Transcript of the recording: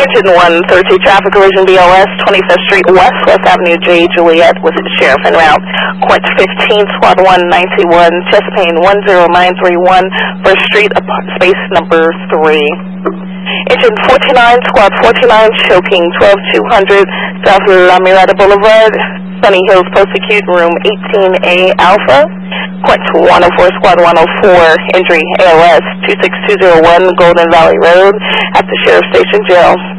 Engine 130, traffic collision BOS, 25th Street West, West Avenue J. Juliet with sheriff en route. Court 15, Squad 191, chest pain 10931, First Street, space number 3. Engine 49, Squad 49, choking 12200, South La Mirada Boulevard, Sunny Hills Post Acute, room 18A Alpha. Court 104, Squad 104, injury ALS 26201, Golden Valley Road at the Sheriff Station Jail.